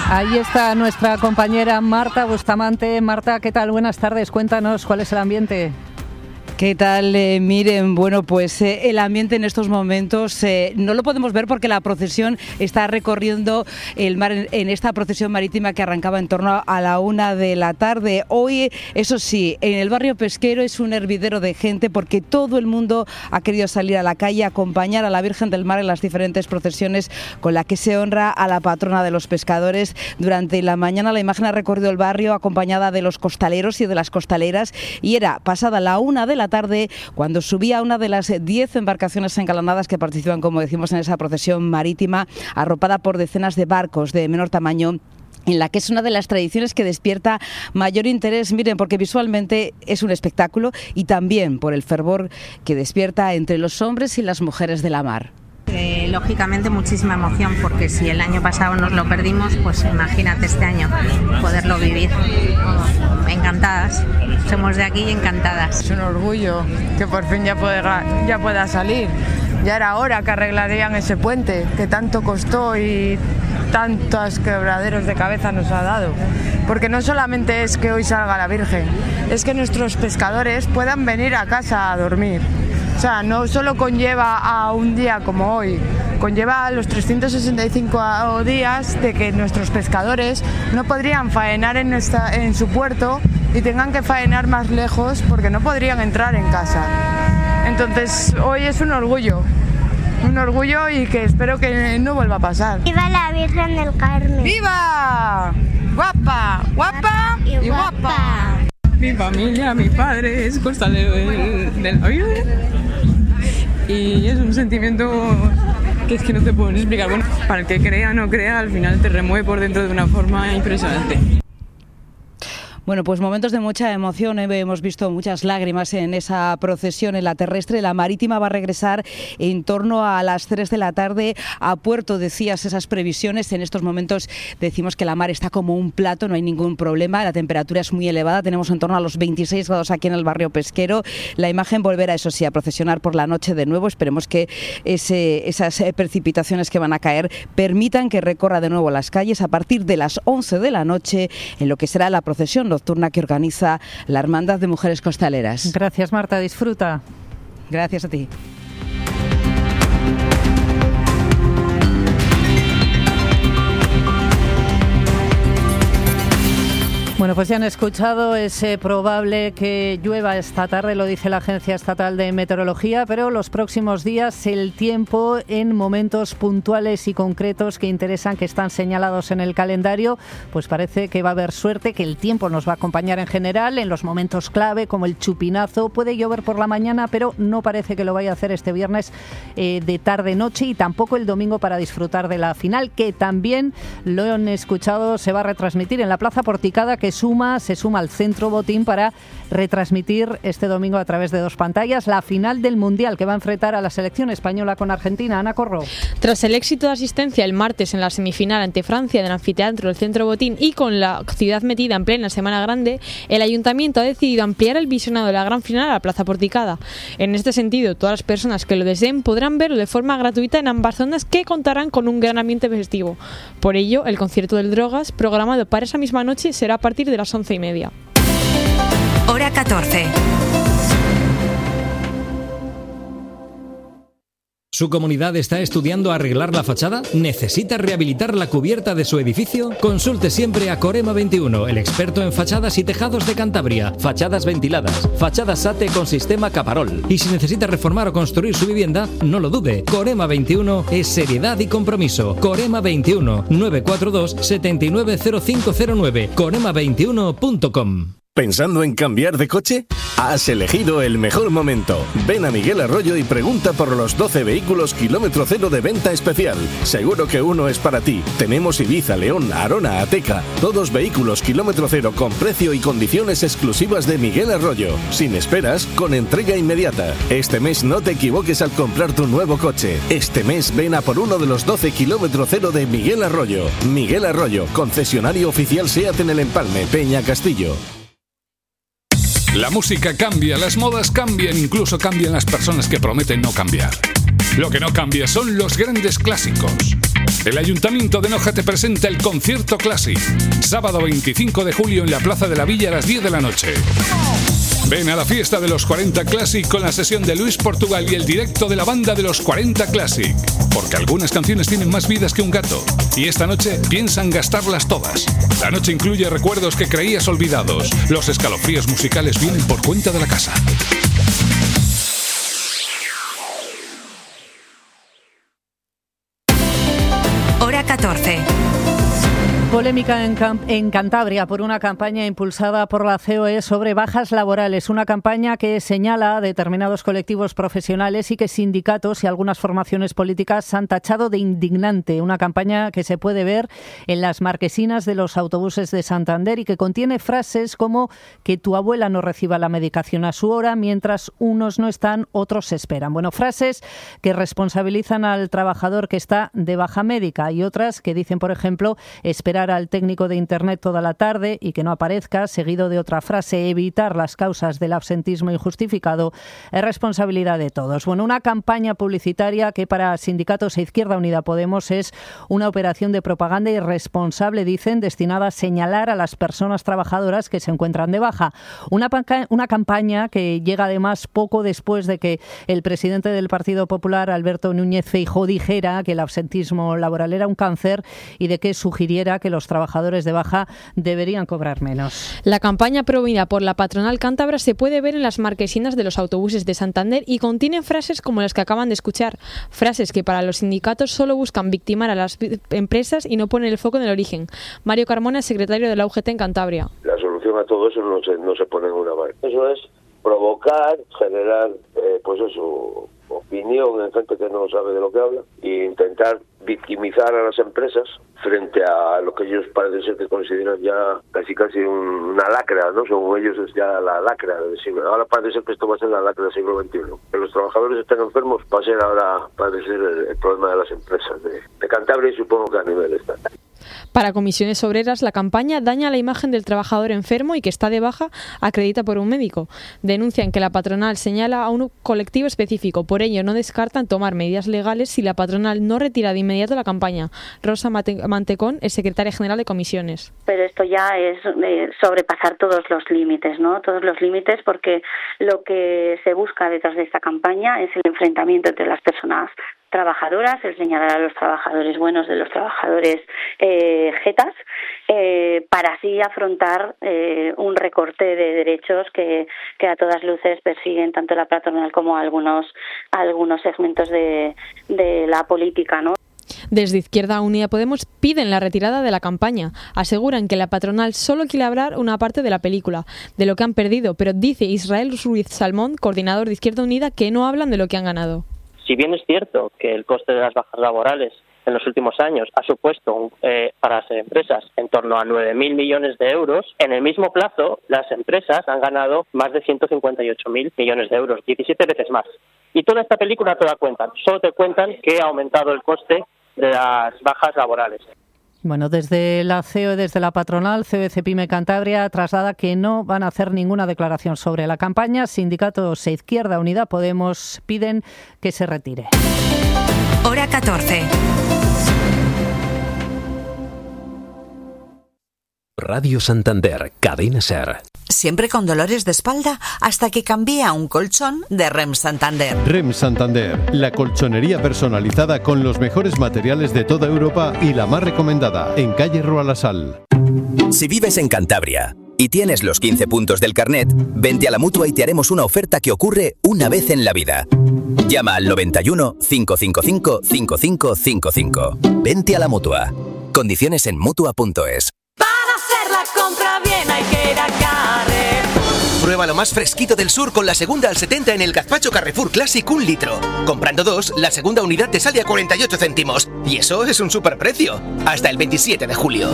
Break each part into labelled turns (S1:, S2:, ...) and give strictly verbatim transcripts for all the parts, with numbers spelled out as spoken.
S1: Ahí está nuestra compañera Marta Bustamante. Marta, ¿qué tal? Buenas tardes. Cuéntanos cuál es el ambiente.
S2: ¿Qué tal? Eh, miren, bueno, pues eh, el ambiente en estos momentos eh, no lo podemos ver porque la procesión está recorriendo el mar en, en esta procesión marítima que arrancaba en torno a la una de la tarde. Hoy, eso sí, en el barrio pesquero es un hervidero de gente porque todo el mundo ha querido salir a la calle a acompañar a la Virgen del Mar en las diferentes procesiones con la que se honra a la patrona de los pescadores. Durante la mañana la imagen ha recorrido el barrio acompañada de los costaleros y de las costaleras y era pasada la una de la tarde cuando subía una de las diez embarcaciones engalanadas que participan, como decimos, en esa procesión marítima, arropada por decenas de barcos de menor tamaño, en la que es una de las tradiciones que despierta mayor interés, miren, porque visualmente es un espectáculo y también por el fervor que despierta entre los hombres y las mujeres de la mar.
S3: Eh, lógicamente muchísima emoción, porque si el año pasado nos lo perdimos, pues imagínate este año poderlo vivir. Encantadas, somos de aquí y encantadas.
S4: Es un orgullo que por fin ya pueda, ya pueda salir. Ya era hora que arreglarían ese puente que tanto costó y tantos quebraderos de cabeza nos ha dado. Porque no solamente es que hoy salga la Virgen, es que nuestros pescadores puedan venir a casa a dormir. O sea, no solo conlleva a un día como hoy, conlleva a los trescientos sesenta y cinco días de que nuestros pescadores no podrían faenar en, esta, en su puerto y tengan que faenar más lejos porque no podrían entrar en casa. Entonces, hoy es un orgullo, un orgullo y que espero que no vuelva a pasar.
S5: ¡Viva la Virgen del Carmen!
S4: ¡Viva! ¡Guapa! ¡Guapa!
S5: Y,
S4: y guapa.
S5: guapa.
S6: Mi familia, mi padre es costalero del, del Oide y es un sentimiento que es que no te puedo explicar. Bueno, para el que crea o no crea, al final te remueve por dentro de una forma impresionante.
S2: Bueno, pues momentos de mucha emoción, ¿eh? Hemos visto muchas lágrimas en esa procesión, en la terrestre. La marítima va a regresar en torno a las tres de la tarde a puerto, decías esas previsiones. En estos momentos decimos que la mar está como un plato, no hay ningún problema, la temperatura es muy elevada, tenemos en torno a los veintiséis grados aquí en el barrio pesquero. La imagen volverá, eso sí, a procesionar por la noche de nuevo. Esperemos que ese, esas precipitaciones que van a caer permitan que recorra de nuevo las calles a partir de las once de la noche en lo que será la procesión nocturna que organiza la Hermandad de Mujeres Costaleras.
S1: Gracias, Marta, disfruta.
S2: Gracias a ti.
S1: Bueno, pues ya han escuchado, es eh, probable que llueva esta tarde, lo dice la Agencia Estatal de Meteorología, pero los próximos días el tiempo en momentos puntuales y concretos que interesan, que están señalados en el calendario, pues parece que va a haber suerte, que el tiempo nos va a acompañar en general en los momentos clave como el chupinazo. Puede llover por la mañana, pero no parece que lo vaya a hacer este viernes eh, de tarde-noche y tampoco el domingo para disfrutar de la final, que también lo han escuchado, se va a retransmitir en la Plaza Porticada, que suma, se suma al Centro Botín para retransmitir este domingo a través de dos pantallas la final del Mundial que va a enfrentar a la selección española con Argentina. Ana Corro.
S7: Tras el éxito de asistencia el martes en la semifinal ante Francia del anfiteatro del Centro Botín y con la ciudad metida en plena Semana Grande, el Ayuntamiento ha decidido ampliar el visionado de la gran final a la Plaza Porticada. En este sentido, todas las personas que lo deseen podrán verlo de forma gratuita en ambas zonas, que contarán con un gran ambiente festivo. Por ello, el concierto del Drogas, programado para esa misma noche, será a partir de las once y media.
S8: Hora catorce.
S9: ¿Su comunidad está estudiando arreglar la fachada? ¿Necesita rehabilitar la cubierta de su edificio? Consulte siempre a Corema veintiuno, el experto en fachadas y tejados de Cantabria. Fachadas ventiladas, fachadas S A T E con sistema Caparol. Y si necesita reformar o construir su vivienda, no lo dude. Corema veintiuno es seriedad y compromiso. Corema veintiuno, nueve cuatro dos, siete nueve cero cinco cero nueve. corema veintiuno punto com.
S10: ¿Pensando en cambiar de coche? Has elegido el mejor momento. Ven a Miguel Arroyo y pregunta por los doce vehículos kilómetro cero de venta especial. Seguro que uno es para ti. Tenemos Ibiza, León, Arona, Ateca. Todos vehículos kilómetro cero con precio y condiciones exclusivas de Miguel Arroyo. Sin esperas, con entrega inmediata. Este mes no te equivoques al comprar tu nuevo coche. Este mes ven a por uno de los doce kilómetro cero de Miguel Arroyo. Miguel Arroyo, concesionario oficial SEAT en el Empalme, Peña Castillo.
S11: La música cambia, las modas cambian, incluso cambian las personas que prometen no cambiar. Lo que no cambia son los grandes clásicos. El Ayuntamiento de Noja te presenta el Concierto Classic. Sábado veinticinco de julio en la Plaza de la Villa a las diez de la noche. Ven a la fiesta de los cuarenta Classic con la sesión de Luis Portugal y el directo de la banda de los cuarenta Classic. Porque algunas canciones tienen más vidas que un gato. Y esta noche piensan gastarlas todas. La noche incluye recuerdos que creías olvidados. Los escalofríos musicales vienen por cuenta de la casa.
S8: Hora catorce.
S1: Polémica en, Cam- en Cantabria por una campaña impulsada por la C O E sobre bajas laborales. Una campaña que señala a determinados colectivos profesionales y que sindicatos y algunas formaciones políticas han tachado de indignante. Una campaña que se puede ver en las marquesinas de los autobuses de Santander y que contiene frases como que tu abuela no reciba la medicación a su hora, mientras unos no están, otros esperan. Bueno, frases que responsabilizan al trabajador que está de baja médica y otras que dicen, por ejemplo, esperar al técnico de Internet toda la tarde y que no aparezca, seguido de otra frase, evitar las causas del absentismo injustificado, es responsabilidad de todos. Bueno, una campaña publicitaria que para sindicatos e Izquierda Unida Podemos es una operación de propaganda irresponsable, dicen, destinada a señalar a las personas trabajadoras que se encuentran de baja. Una, panca- una campaña que llega además poco después de que el presidente del Partido Popular, Alberto Núñez Feijóo, dijera que el absentismo laboral era un cáncer y de que sugiriera que los trabajadores de baja deberían cobrar menos.
S7: La campaña promovida por la patronal cántabra se puede ver en las marquesinas de los autobuses de Santander y contiene frases como las que acaban de escuchar, frases que para los sindicatos solo buscan victimar a las empresas y no ponen el foco en el origen. Mario Carmona, secretario de la U G T en Cantabria.
S12: La solución a todo eso no se, no se pone en una mano. Eso es provocar, generar, eh, pues eso, opinión en gente que no sabe de lo que habla e intentar victimizar a las empresas frente a lo que ellos parece ser que consideran ya casi casi un, una lacra, ¿no? Según ellos es ya la lacra del siglo. Ahora parece ser que esto va a ser la lacra del siglo veintiuno. Que los trabajadores estén enfermos va a ser ahora, parece ser el, el problema de las empresas de, de Cantabria y supongo que a nivel estatal.
S7: Para Comisiones Obreras, la campaña daña la imagen del trabajador enfermo y que está de baja acredita por un médico. Denuncian que la patronal señala a un colectivo específico. Por ello, no descartan tomar medidas legales si la patronal no retira de inmediato la campaña. Rosa Mantecón es secretaria general de Comisiones.
S13: Pero esto ya es eh, sobrepasar todos los límites, ¿no? Todos los límites, porque lo que se busca detrás de esta campaña es el enfrentamiento entre las personas trabajadoras, el señalar a los trabajadores buenos de los trabajadores eh, jetas, eh, para así afrontar eh, un recorte de derechos que, que a todas luces persiguen tanto la patronal como algunos algunos segmentos de, de la política, ¿no?
S7: Desde Izquierda Unida Podemos piden la retirada de la campaña. Aseguran que la patronal solo quiere hablar una parte de la película, de lo que han perdido, pero dice Israel Ruiz Salmón, coordinador de Izquierda Unida, que no hablan de lo que han ganado.
S14: Si bien es cierto que el coste de las bajas laborales en los últimos años ha supuesto eh, para las empresas en torno a nueve mil millones de euros, en el mismo plazo las empresas han ganado más de ciento cincuenta y ocho mil millones de euros, diecisiete veces más. Y toda esta película no te la cuentan, solo te cuentan que ha aumentado el coste de las bajas laborales.
S1: Bueno, desde la C O E, desde la patronal, C O E Cepime Cantabria traslada que no van a hacer ninguna declaración sobre la campaña. Sindicatos e Izquierda Unida Podemos piden que se retire.
S8: Hora catorce.
S15: Radio Santander, Cadena Ser.
S16: Siempre con dolores de espalda hasta que cambié a un colchón de Rem Santander.
S17: Rem Santander, la colchonería personalizada con los mejores materiales de toda Europa y la más recomendada, en calle Roalasal.
S18: Si vives en Cantabria y tienes los quince puntos del carnet, vente a la Mutua y te haremos una oferta que ocurre una vez en la vida. Llama al noventa y uno, cinco cinco cinco, cinco cinco cinco cinco. Vente a la Mutua. Condiciones en mutua punto es.
S19: La compra bien hay que ir a Carrefour.
S20: Prueba lo más fresquito del sur con la segunda al setenta en el gazpacho Carrefour Classic un litro. Comprando dos, la segunda unidad te sale a cuarenta y ocho céntimos. Y eso es un superprecio. Hasta el veintisiete de julio.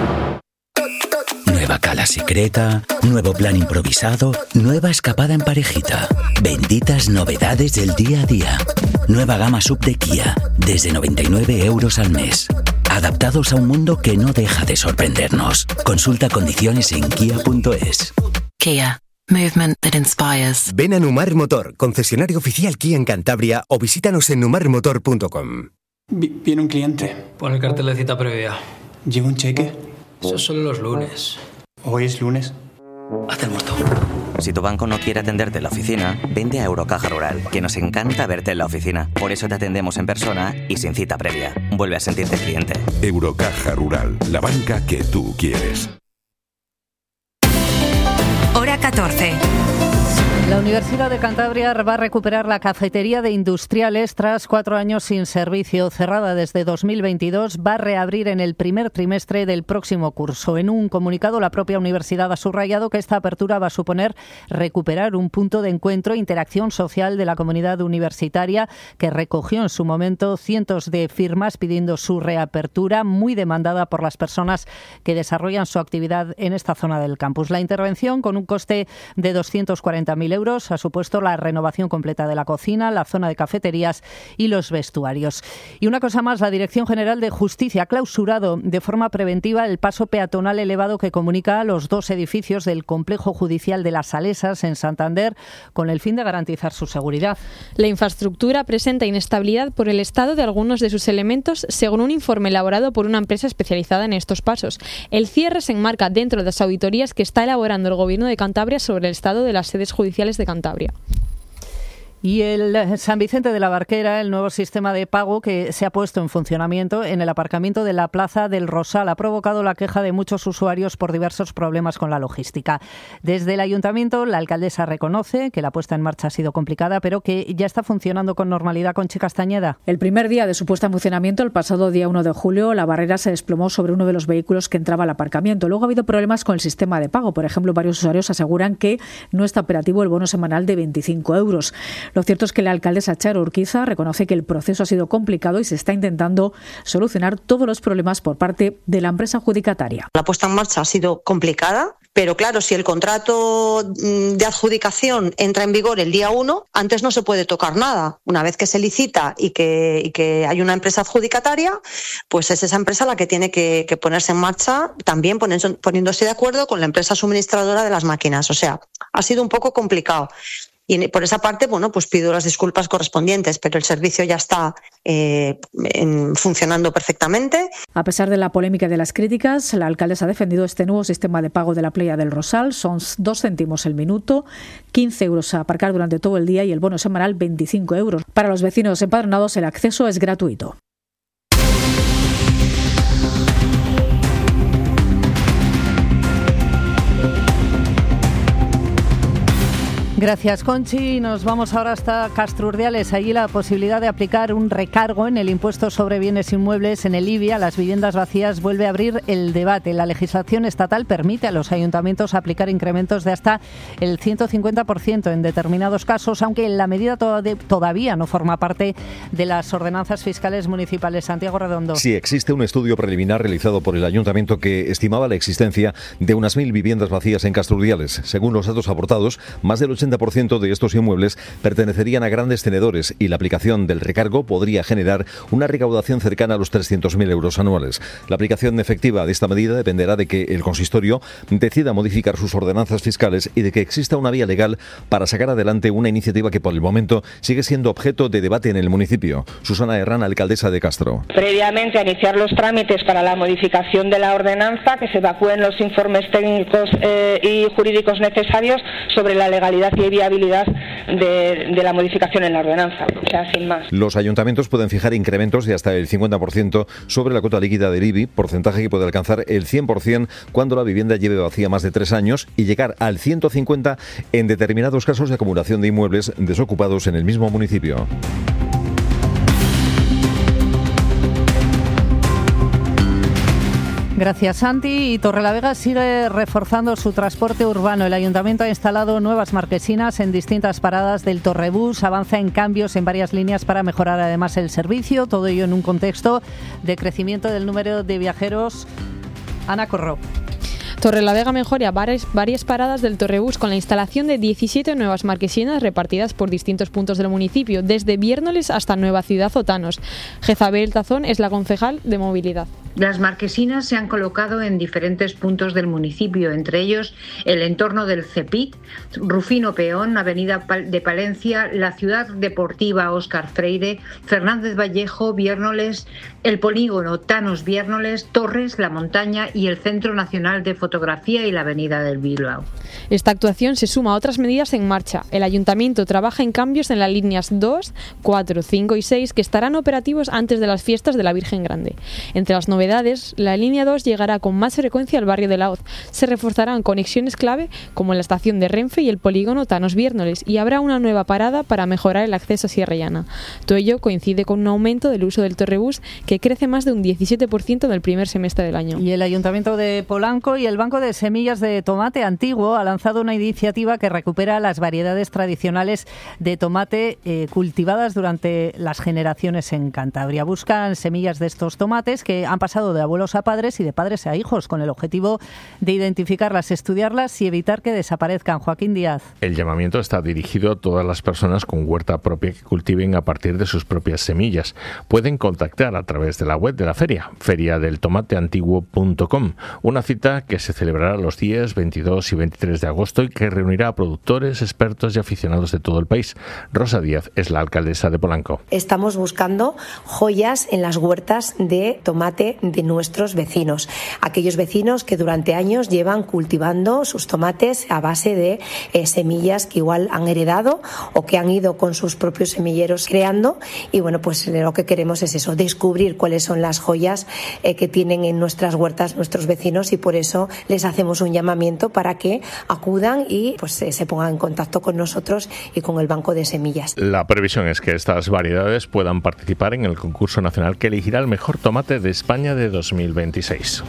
S21: Nueva cala secreta, nuevo plan improvisado, nueva escapada en parejita. Benditas novedades del día a día. Nueva gama sub de Kia, desde noventa y nueve euros al mes. Adaptados a un mundo que no deja de sorprendernos. Consulta condiciones en kia punto es.
S22: Kia. Movement that inspires.
S23: Ven a Numar Motor, concesionario oficial Kia en Cantabria, o visítanos en numar motor punto com.
S3: Viene un cliente.
S4: Pon el cartel de cita previa.
S3: ¿Lleva un cheque?
S4: Eso es solo los lunes.
S3: ¿Hoy es lunes?
S4: Haz el muerto.
S23: Si tu banco no quiere atenderte en la oficina, vente a Eurocaja Rural, que nos encanta verte en la oficina. Por eso te atendemos en persona y sin cita previa. Vuelve a sentirte cliente.
S24: Eurocaja Rural, la banca que tú quieres.
S8: Hora catorce.
S1: La Universidad de Cantabria va a recuperar la cafetería de industriales tras cuatro años sin servicio. Cerrada desde dos mil veintidós, va a reabrir en el primer trimestre del próximo curso. En un comunicado, la propia universidad ha subrayado que esta apertura va a suponer recuperar un punto de encuentro e interacción social de la comunidad universitaria, que recogió en su momento cientos de firmas pidiendo su reapertura, muy demandada por las personas que desarrollan su actividad en esta zona del campus. La intervención, con un coste de doscientos cuarenta mil euros, ha supuesto la renovación completa de la cocina, la zona de cafeterías y los vestuarios. Y una cosa más, la Dirección General de Justicia ha clausurado de forma preventiva el paso peatonal elevado que comunica los dos edificios del complejo judicial de Las Salesas en Santander, con el fin de garantizar su seguridad.
S7: La infraestructura presenta inestabilidad por el estado de algunos de sus elementos, según un informe elaborado por una empresa especializada en estos pasos. El cierre se enmarca dentro de las auditorías que está elaborando el Gobierno de Cantabria sobre el estado de las sedes judiciales de Cantabria.
S1: Y el San Vicente de la Barquera, el nuevo sistema de pago que se ha puesto en funcionamiento en el aparcamiento de la Plaza del Rosal, ha provocado la queja de muchos usuarios por diversos problemas con la logística. Desde el Ayuntamiento, la alcaldesa reconoce que la puesta en marcha ha sido complicada, pero que ya está funcionando con normalidad. Conchi Castañeda.
S25: El primer día de su puesta en funcionamiento, el pasado día uno de julio, la barrera se desplomó sobre uno de los vehículos que entraba al aparcamiento. Luego ha habido problemas con el sistema de pago. Por ejemplo, varios usuarios aseguran que no está operativo el bono semanal de veinticinco euros. Lo cierto es que la alcaldesa Charo Urquiza reconoce que el proceso ha sido complicado y se está intentando solucionar todos los problemas por parte de la empresa adjudicataria.
S26: La puesta en marcha ha sido complicada, pero claro, si el contrato de adjudicación entra en vigor el día uno, antes no se puede tocar nada. Una vez que se licita y que, y que hay una empresa adjudicataria, pues es esa empresa la que tiene que, que ponerse en marcha, también poniéndose de acuerdo con la empresa suministradora de las máquinas. O sea, ha sido un poco complicado. Y por esa parte, bueno, pues pido las disculpas correspondientes, pero el servicio ya está eh, en, funcionando perfectamente.
S25: A pesar de la polémica y de las críticas, la alcaldesa ha defendido este nuevo sistema de pago de la Playa del Rosal. Son dos céntimos el minuto, quince euros a aparcar durante todo el día y el bono semanal veinticinco euros. Para los vecinos empadronados, el acceso es gratuito.
S1: Gracias, Conchi. Nos vamos ahora hasta Castrurdiales. Allí la posibilidad de aplicar un recargo en el impuesto sobre bienes inmuebles en el I B I a las viviendas vacías vuelve a abrir el debate. La legislación estatal permite a los ayuntamientos aplicar incrementos de hasta el ciento cincuenta por ciento en determinados casos, aunque la medida todavía no forma parte de las ordenanzas fiscales municipales. Santiago Redondo.
S27: Sí, existe un estudio preliminar realizado por el ayuntamiento que estimaba la existencia de unas mil viviendas vacías en Castrurdiales. Según los datos aportados, más del ochenta por ciento de estos inmuebles pertenecerían a grandes tenedores y la aplicación del recargo podría generar una recaudación cercana a los trescientos mil euros anuales. La aplicación efectiva de esta medida dependerá de que el consistorio decida modificar sus ordenanzas fiscales y de que exista una vía legal para sacar adelante una iniciativa que por el momento sigue siendo objeto de debate en el municipio. Susana Herrán, alcaldesa de Castro.
S28: Previamente a iniciar los trámites para la modificación de la ordenanza, que se evacúen los informes técnicos eh, y jurídicos necesarios sobre la legalidad y viabilidad de, de la modificación en la ordenanza, o sea, sin más.
S27: Los ayuntamientos pueden fijar incrementos de hasta el cincuenta por ciento sobre la cuota líquida del I B I, porcentaje que puede alcanzar el cien por ciento cuando la vivienda lleve vacía más de tres años y llegar al ciento cincuenta por ciento en determinados casos de acumulación de inmuebles desocupados en el mismo municipio.
S1: Gracias, Santi. Y Torrelavega sigue reforzando su transporte urbano. El Ayuntamiento ha instalado nuevas marquesinas en distintas paradas del Torrebús. Avanza en cambios en varias líneas para mejorar además el servicio. Todo ello en un contexto de crecimiento del número de viajeros. Ana Corró.
S7: Torrelavega mejora varias, varias paradas del Torrebús con la instalación de diecisiete nuevas marquesinas repartidas por distintos puntos del municipio, desde Viérnoles hasta Nueva Ciudad Otanos. Jezabel Tazón es la concejal de movilidad.
S2: Las marquesinas se han colocado en diferentes puntos del municipio, entre ellos el entorno del Cepit, Rufino Peón, Avenida de Palencia, la Ciudad Deportiva Óscar Freire, Fernández Vallejo, Viérnoles, el Polígono Tanos Viérnoles, Torres, La Montaña y el Centro Nacional de Fotografía y la Avenida del Bilbao.
S7: Esta actuación se suma a otras medidas en marcha. El Ayuntamiento trabaja en cambios en las líneas dos, cuatro, cinco y seis que estarán operativos antes de las fiestas de la Virgen Grande. Entre las novedades, la línea dos llegará con más frecuencia al barrio de Laoz. Se reforzarán conexiones clave como la estación de Renfe y el polígono Tanos Viérnoles y habrá una nueva parada para mejorar el acceso a Sierra Llana. Todo ello coincide con un aumento del uso del Torrebús que crece más de un diecisiete por ciento en el primer semestre del año.
S1: Y el Ayuntamiento de Polanco y el Banco de Semillas de Tomate Antiguo ha lanzado una iniciativa que recupera las variedades tradicionales de tomate eh, cultivadas durante las generaciones en Cantabria. Buscan semillas de estos tomates que han pasado de abuelos a padres y de padres a hijos, con el objetivo de identificarlas, estudiarlas y evitar que desaparezcan. Joaquín Díaz.
S5: El llamamiento está dirigido a todas las personas con huerta propia que cultiven a partir de sus propias semillas. Pueden contactar a través de la web de la feria, feria del tomate antiguo punto com, una cita que se celebrará los días veintidós y veintitrés de agosto y que reunirá a productores, expertos y aficionados de todo el país. Rosa Díaz es la alcaldesa de Polanco.
S6: Estamos buscando joyas en las huertas de tomate de nuestros vecinos, aquellos vecinos que durante años llevan cultivando sus tomates a base de eh, semillas que igual han heredado o que han ido con sus propios semilleros creando, y bueno, pues lo que queremos es eso, descubrir cuáles son las joyas eh, que tienen en nuestras huertas nuestros vecinos, y por eso les hacemos un llamamiento para que acudan y pues eh, se pongan en contacto con nosotros y con el Banco de Semillas.
S5: La previsión es que estas variedades puedan participar en el concurso nacional que elegirá el mejor tomate de España de dos mil veintiséis.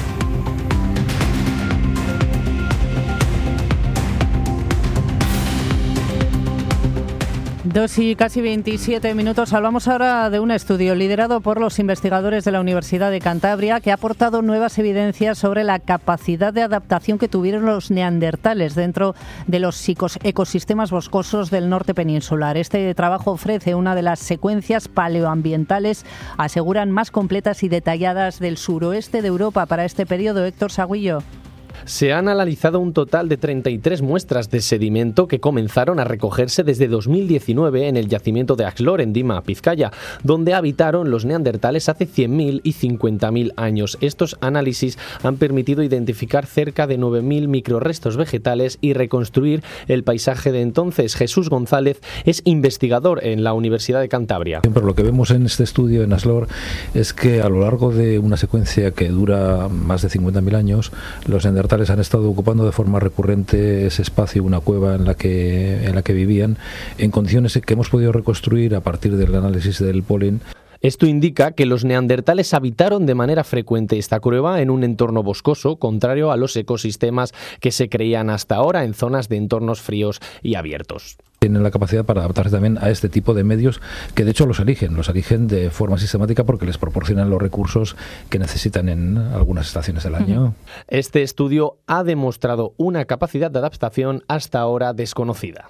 S1: Dos y casi veintisiete minutos. Hablamos ahora de un estudio liderado por los investigadores de la Universidad de Cantabria que ha aportado nuevas evidencias sobre la capacidad de adaptación que tuvieron los neandertales dentro de los ecosistemas boscosos del norte peninsular. Este trabajo ofrece una de las secuencias paleoambientales, aseguran, más completas y detalladas del suroeste de Europa para este periodo. Héctor Saguillo.
S9: Se han analizado un total de treinta y tres muestras de sedimento que comenzaron a recogerse desde dos mil diecinueve en el yacimiento de Axlor, en Dima, Vizcaya, donde habitaron los neandertales hace cien mil y cincuenta mil años. Estos análisis han permitido identificar cerca de nueve mil microrrestos vegetales y reconstruir el paisaje de entonces. Jesús González es investigador en la Universidad de Cantabria.
S10: Pero lo que vemos en este estudio en Axlor es que a lo largo de una secuencia que dura más de cincuenta mil años, los neandertales han estado ocupando de forma recurrente ese espacio, una cueva en la que en la que vivían, en condiciones que hemos podido reconstruir a partir del análisis del polen.
S9: Esto indica que los neandertales habitaron de manera frecuente esta cueva en un entorno boscoso, contrario a los ecosistemas que se creían hasta ahora en zonas de entornos fríos y abiertos.
S10: Tienen la capacidad para adaptarse también a este tipo de medios que de hecho los eligen, los eligen de forma sistemática porque les proporcionan los recursos que necesitan en algunas estaciones del año.
S9: Este estudio ha demostrado una capacidad de adaptación hasta ahora desconocida.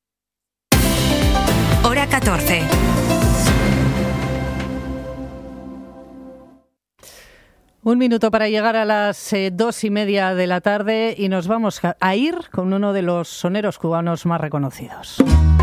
S8: Hora catorce.
S1: Un minuto para llegar a las eh, dos y media de la tarde y nos vamos a ir con uno de los soneros cubanos más reconocidos.